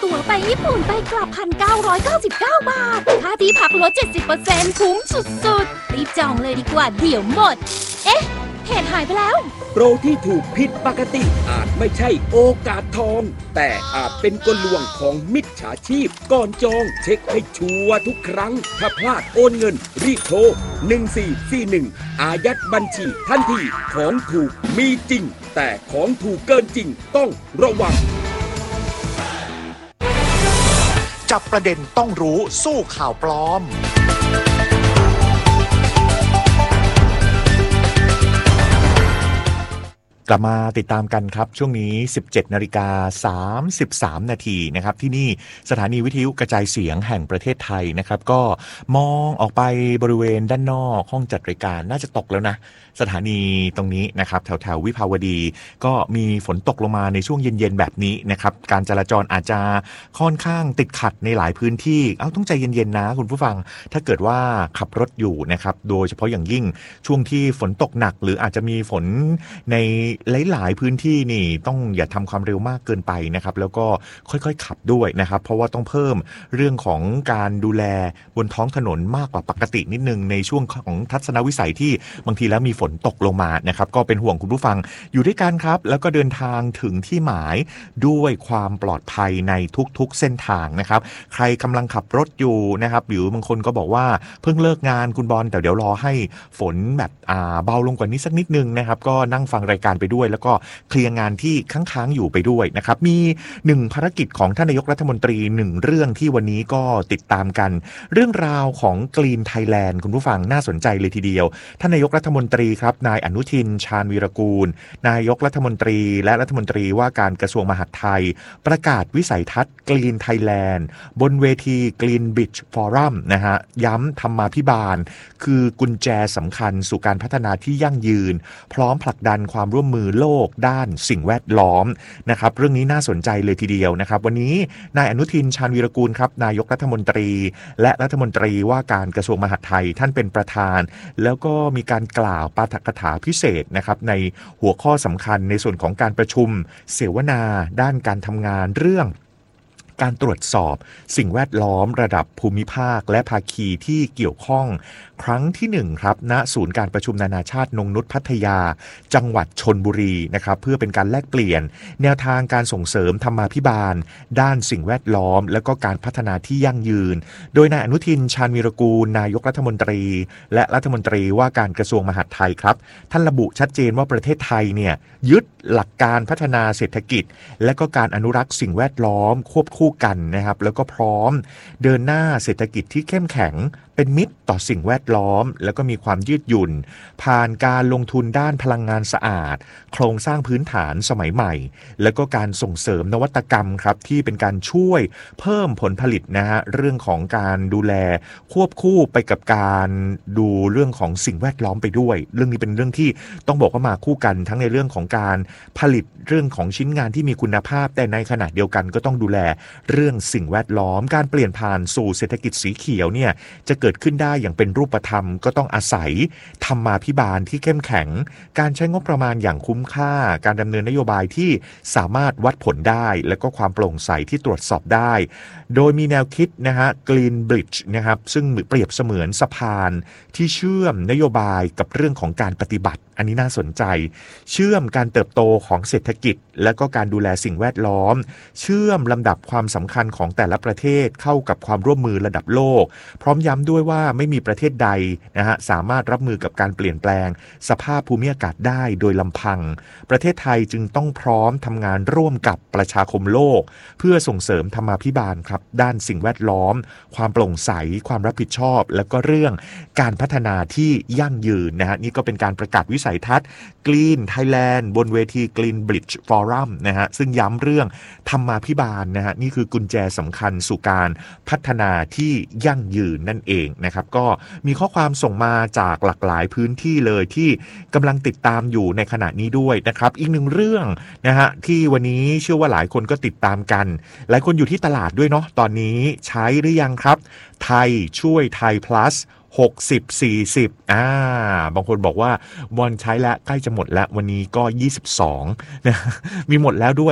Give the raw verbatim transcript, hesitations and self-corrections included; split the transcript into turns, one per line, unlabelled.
ตั๋วไปญี่ปุ่นไปกลับ หนึ่งพันเก้าร้อยเก้าสิบเก้า บาทค่าที่พักลด เจ็ดสิบเปอร์เซ็นต์ คุ้มสุดๆรีบจองเลยดีกว่าเดี๋ยวหมดเอ๊ะเพจหายไปแล้ว
โปรที่ถูกผิดปกติอาจไม่ใช่โอกาสทองแต่อาจเป็นกลลวงของมิจฉาชีพก่อนจองเช็คให้ชัวร์ทุกครั้งถ้าพลาดโอนเงินรีบโทรหนึ่งสี่สี่หนึ่งอายัดบัญชีทันทีของถูกมีจริงแต่ของถูกเกินจริงต้องระวัง
จับประเด็นต้องรู้สู้ข่าวปลอมกลับมาติดตามกันครับช่วงนี้ สิบเจ็ดนาฬิกาสามสิบสาม นาทีนะครับที่นี่สถานีวิทยุกระจายเสียงแห่งประเทศไทยนะครับก็มองออกไปบริเวณด้านนอกห้องจัดรายการน่าจะตกแล้วนะสถานีตรงนี้นะครับแถวแถววิภาวดีก็มีฝนตกลงมาในช่วงเย็นๆแบบนี้นะครับการจราจรอาจจะค่อนข้างติดขัดในหลายพื้นที่เอาต้องใจเย็นๆนะคุณผู้ฟังถ้าเกิดว่าขับรถอยู่นะครับโดยเฉพาะอย่างยิ่งช่วงที่ฝนตกหนักหรืออาจจะมีฝนในหลายๆพื้นที่นี่ต้องอย่าทำความเร็วมากเกินไปนะครับแล้วก็ค่อยๆขับด้วยนะครับเพราะว่าต้องเพิ่มเรื่องของการดูแลบนท้องถนนมากกว่าปกตินิดนึงในช่วงของทัศนวิสัยที่บางทีแล้วมีฝนตกลงมานะครับก็เป็นห่วงคุณผู้ฟังอยู่ด้วยกันครับแล้วก็เดินทางถึงที่หมายด้วยความปลอดภัยในทุกๆเส้นทางนะครับใครกำลังขับรถอยู่นะครับหรือบางคนก็บอกว่าเพิ่งเลิกงานคุณบอลแต่เดี๋ยวรอให้ฝนแบบอ่าเบาลงกว่านี้สักนิดนึงนะครับก็นั่งฟังรายการไปด้วยแล้วก็เคลียร์งานที่ค้างๆอยู่ไปด้วยนะครับมีหนึ่งภารกิจของท่านนายกรัฐมนตรีหนึ่งเรื่องที่วันนี้ก็ติดตามกันเรื่องราวของ Green Thailand คุณผู้ฟังน่าสนใจเลยทีเดียวท่านนายกรัฐมนตรีครับนายอนุทินชาญวีรกูลนายกรัฐมนตรีและรัฐมนตรีว่าการกระทรวงมหาดไทยประกาศวิสัยทัศน์ Green Thailand บนเวที Green Beach Forum นะฮะย้ำธรรมาภิบาลคือกุญแจสำคัญสู่การพัฒนาที่ยั่งยืนพร้อมผลักดันความร่วมมือโลกด้านสิ่งแวดล้อมนะครับเรื่องนี้น่าสนใจเลยทีเดียวนะครับวันนี้นายอนุทินชาญวีรกูลครับนายกรัฐมนตรีและรัฐมนตรีว่าการกระทรวงมหาดไทยท่านเป็นประธานแล้วก็มีการกล่าวปาฐกถาพิเศษนะครับในหัวข้อสำคัญในส่วนของการประชุมเสวนาด้านการทำงานเรื่องการตรวจสอบสิ่งแวดล้อมระดับภูมิภาคและภาคีที่เกี่ยวข้องครั้งที่หนึ่งครับณศูนย์การประชุมนานาชาตินงนุชพัทยาจังหวัดชลบุรีนะครับเพื่อเป็นการแลกเปลี่ยนแนวทางการส่งเสริมธรรมาภิบาลด้านสิ่งแวดล้อมและก็การพัฒนาที่ยั่งยืนโดยนายอนุทินชาญวีรกูลนายกรัฐมนตรีและรัฐมนตรีว่าการกระทรวงมหาดไทยครับท่านระบุชัดเจนว่าประเทศไทยเนี่ยยึดหลักการพัฒนาเศรษฐกิจและก็การอนุรักษ์สิ่งแวดล้อมควบคู่กันนะครับแล้วก็พร้อมเดินหน้าเศรษฐกิจที่เข้มแข็งเป็นมิตรต่อสิ่งแวดล้อมแล้วก็มีความยืดหยุ่นผ่านการลงทุนด้านพลังงานสะอาดโครงสร้างพื้นฐานสมัยใหม่แล้วก็การส่งเสริมนวัตกรรมครับที่เป็นการช่วยเพิ่มผลผลิตนะฮะเรื่องของการดูแลควบคู่ไปกับการดูเรื่องของสิ่งแวดล้อมไปด้วยเรื่องนี้เป็นเรื่องที่ต้องบอกว่ามาคู่กันทั้งในเรื่องของการผลิตเรื่องของชิ้นงานที่มีคุณภาพแต่ในขณะเดียวกันก็ต้องดูแลเรื่องสิ่งแวดล้อมการเปลี่ยนผ่านสู่เศรษฐกิจสีเขียวเนี่ยจะเกิดขึ้นได้อย่างเป็นรูปธรรมก็ต้องอาศัยธรรมาภิบาลที่เข้มแข็งการใช้งบประมาณอย่างคุ้มค่าการดำเนินนโยบายที่สามารถวัดผลได้และก็ความโปร่งใสที่ตรวจสอบได้โดยมีแนวคิดนะฮะ Green Bridge นะครับซึ่งเปรียบเสมือนสะพานที่เชื่อมนโยบายกับเรื่องของการปฏิบัติอันนี้น่าสนใจเชื่อมการเติบโตของเศรษฐกิจและก็การดูแลสิ่งแวดล้อมเชื่อมลำดับความสำคัญของแต่ละประเทศเข้ากับความร่วมมือระดับโลกพร้อมย้ำด้วยว่าไม่มีประเทศใดนะฮะสามารถรับมือกับการเปลี่ยนแปลงสภาพภูมิอากาศได้โดยลำพังประเทศไทยจึงต้องพร้อมทำงานร่วมกับประชาคมโลกเพื่อส่งเสริมธรรมาภิบาลครับด้านสิ่งแวดล้อมความโปร่งใสความรับผิดชอบและก็เรื่องการพัฒนาที่ยั่งยืนนะฮะนี่ก็เป็นการประกาศวิสัยทัศน์ Green Thailand บนเวที Green Bridge Forum นะฮะซึ่งย้ำเรื่องธรรมาภิบาลนะฮะนี่คือกุญแจสำคัญสู่การพัฒนาที่ยั่งยืนนั่นเองนะครับก็มีข้อความส่งมาจากหลากหลายพื้นที่เลยที่กำลังติดตามอยู่ในขณะนี้ด้วยนะครับอีกหนึ่งเรื่องนะฮะที่วันนี้เชื่อว่าหลายคนก็ติดตามกันหลายคนอยู่ที่ตลาดด้วยเนาะตอนนี้ใช้หรือยังครับไทยช่วยไทย plusหกสิบ สี่สิบอ่าบางคนบอกว่าบอลใช้แล้วใกล้จะหมดแล้ววันนี้ก็ยี่สิบสองนะมีหมดแล้วด้วย